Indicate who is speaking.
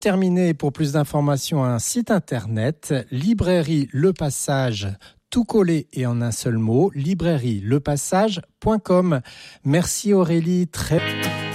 Speaker 1: Terminé. Pour plus d'informations, un site internet, librairie Le Passage, tout collé et en un seul mot, librairieLepassage.com. Merci Aurélie, très